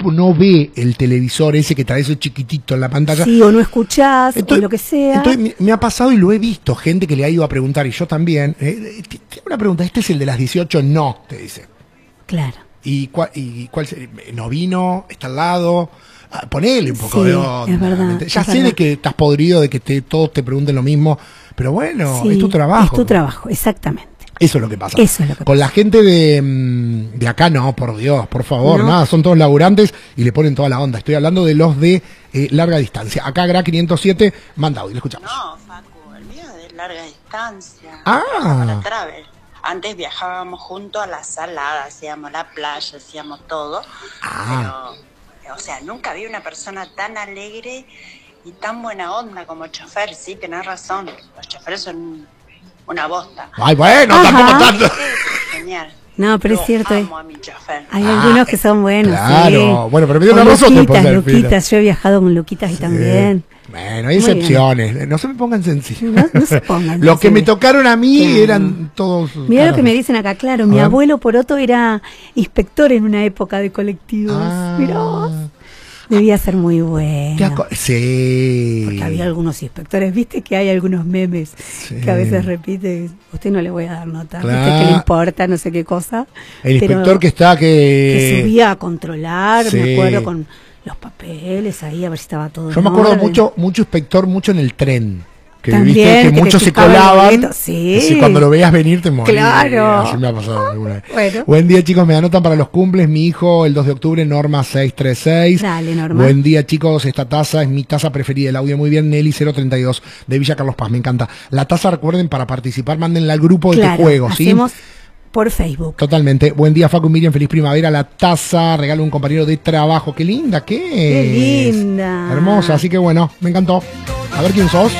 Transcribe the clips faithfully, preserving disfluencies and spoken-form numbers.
tipo no ve el televisor ese que trae eso chiquitito en la pantalla. Sí, o no escuchás, entonces, o lo que sea. Entonces me, me ha pasado y lo he visto, gente que le ha ido a preguntar, y yo también. Eh, Tengo una pregunta, ¿este es el de las dieciocho? No, te dice. Claro. ¿Y cuál, y cuál no vino? ¿Está al lado? Ah, ponele un poco sí, de onda. Es verdad, ya es sé verdad. de que estás podrido, de que te, todos te pregunten lo mismo, pero bueno, Sí, es tu trabajo. Es tu trabajo, exactamente. Eso es lo que pasa. Eso es lo que Con pasa. la gente de, de acá, no, por Dios, por favor, No. nada, son todos laburantes y le ponen toda la onda. Estoy hablando de los de eh, larga distancia. Acá, Gra quinientos siete, manda audio, le escuchamos. No, Facu, el mío es de larga distancia. Ah. Para travel. Antes viajábamos juntos a la salada, hacíamos la playa, hacíamos todo. Ah. Pero, o sea, nunca vi una persona tan alegre y tan buena onda como chofer. Sí, tenés razón. Los choferes son una bosta. Ay, bueno, Ajá. tampoco tanto. Genial. No, pero Lo es cierto. amo a mi chofer. Hay Ah, algunos que son buenos. claro. Sí. Bueno, pero me dio Con una razón después Luquitas, del final. Luquitas. Yo he viajado con Luquitas y también. Bueno, hay Muy excepciones. No se me pongan sensibles. No, no se pongan Los que me sensibles. tocaron a mí Claro. eran todos. Mirá claro. lo que me dicen acá, claro, A mi ver. abuelo Poroto era inspector en una época de colectivos. Ah. Mirá vos. Debía ser muy ¿Te bueno. aco- Sí. Porque había algunos inspectores, viste que hay algunos memes Sí. que a veces repite, usted no le voy a dar nota, Claro. viste que le importa, no sé qué cosa. El pero inspector que está que. que subía a controlar, Sí. me acuerdo, con los papeles ahí, a ver si estaba todo Yo en me acuerdo orden. mucho, mucho inspector, mucho en el tren. Que También, viste que, que te muchos se picaba el colaban. boleto. Sí. Así cuando lo veías venir te morías. Claro. Así me ha pasado alguna vez. Bueno. Buen día, chicos. Me anotan para los cumples. Mi hijo, el dos de octubre, Norma seiscientos treinta y seis. Dale, Norma. Buen día, chicos. Esta taza es mi taza preferida. El audio muy bien. Nelly cero treinta y dos de Villa Carlos Paz. Me encanta. La taza, recuerden, para participar, mándenla al grupo de Claro, Te Juego. ¿sí? hacemos por Facebook. Totalmente. Buen día, Facu y Miriam. Feliz primavera. La taza, regalo a un compañero de trabajo. Qué linda, ¿qué? Qué linda. Hermosa. Así que bueno, me encantó. A ver quién sos.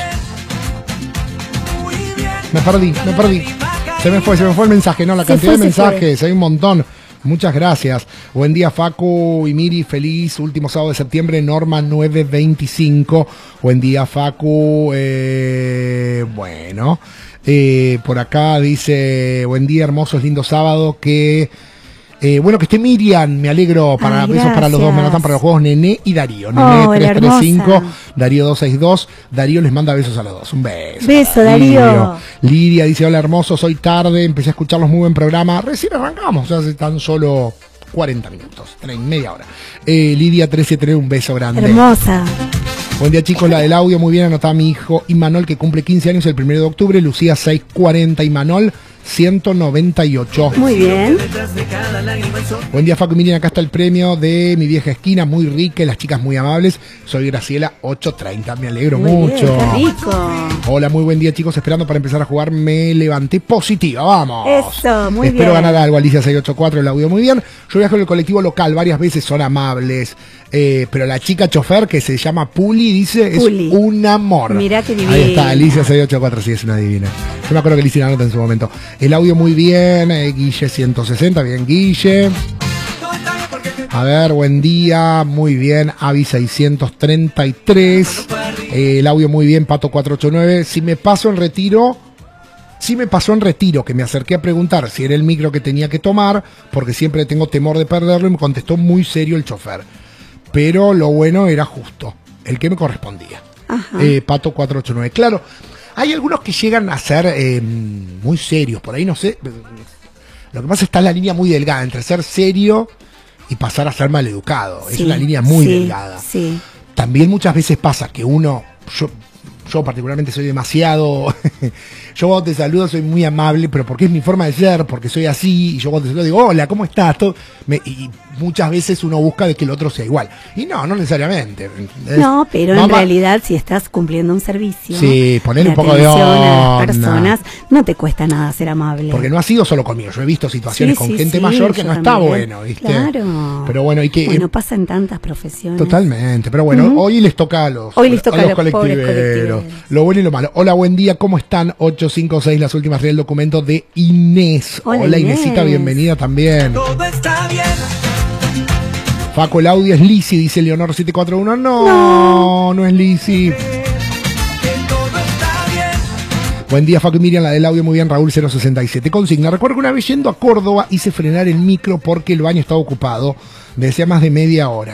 Me perdí, me perdí. Se me fue, se me fue el mensaje, no, la Se cantidad fue, de se fue. mensajes, hay un montón. Muchas gracias. Buen día, Facu y Miri. Feliz último sábado de septiembre, Norma nueve veinticinco. Buen día, Facu. Eh, bueno, eh, por acá dice, buen día, hermosos, lindo sábado. Que eh, bueno, que esté Miriam, me alegro. Para Ay, besos para los dos, me anotan para los juegos Nené y Darío. Nené Oh, la tres tres cinco, hermosa. Darío dos seis dos. Darío les manda besos a los dos. Un beso. Beso, para Darío. Lidia dice, hola hermoso, soy tarde, empecé a escucharlos, muy buen programa. Recién arrancamos, hace tan solo cuarenta minutos, trein- media hora. Eh, Lidia tres siete tres, un beso grande. Hermosa. Buen día, chicos, la del audio, muy bien anotada mi hijo Imanol, que cumple quince años el primero de octubre, Lucía seiscientos cuarenta, Imanol ciento noventa y ocho. Muy bien. Buen día, Facu y Miriam, acá está el premio de mi vieja esquina, muy rica y las chicas muy amables. Soy Graciela ochocientos treinta, me alegro Muy mucho. bien, qué rico. Hola, muy buen día, chicos, esperando para empezar a jugar, me levanté positiva, vamos. Eso, muy Espero bien. ganar algo, Alicia seiscientos ochenta y cuatro, el audio muy bien. Yo viajo en el colectivo local, varias veces son amables, eh, pero la chica chofer que se llama Puli, dice, Puli. es un amor. Mirá qué divina. Ahí está, Alicia seiscientos ochenta y cuatro, sí, es una divina. Yo me acuerdo que le hice la nota en su momento. El audio muy bien, eh, Guille ciento sesenta, bien Guille. A ver, buen día, muy bien, Avi seiscientos treinta y tres. Eh, el audio muy bien, Pato cuatrocientos ochenta y nueve. Si me paso en retiro, sí me pasó en retiro, que me acerqué a preguntar si era el micro que tenía que tomar, porque siempre tengo temor de perderlo, y me contestó muy serio el chofer. Pero lo bueno era justo, el que me correspondía. Ajá. Eh, Pato cuatrocientos ochenta y nueve. Claro, hay algunos que llegan a ser eh, muy serios, por ahí no sé. Lo que pasa está en la línea muy delgada entre ser serio y pasar a ser maleducado. Es Sí, una línea muy sí, delgada. Sí. También muchas veces pasa que uno, yo, yo particularmente soy demasiado, yo cuando te saludo soy muy amable, pero porque es mi forma de ser, porque soy así, y yo cuando te saludo digo, hola, ¿cómo estás? Todo, me, y muchas veces uno busca de que el otro sea igual. Y no, no necesariamente. ¿entendés? No, pero en Mamá- realidad si estás cumpliendo un servicio, Sí, poner un poco de atención a las onda. personas, no te cuesta nada ser amable. Porque no ha sido solo conmigo, yo he visto situaciones Sí, con sí, gente sí, mayor que yo no está también. bueno, ¿viste? Claro. Pero bueno, y que... Bueno, pasa en tantas profesiones. Totalmente, pero bueno, Ujú. hoy les toca a los, Hoy les toca a a los los pobres colectiveros. colectiveros. Lo bueno y lo malo. Hola, buen día, ¿cómo están? ocho cinco seis, las últimas redes del documento de Inés. Hola, Hola, Inés. Inesita, bienvenida también. Todo está bien. Facu, el audio es Lisi, dice Leonor siete cuatro uno. No, no, no es Lisi. Que todo está bien. Buen día, Facu y Miriam, la del audio muy bien, Raúl cero sesenta y siete. Consigna, recuerdo que una vez yendo a Córdoba hice frenar el micro porque el baño estaba ocupado. Decía más de media hora.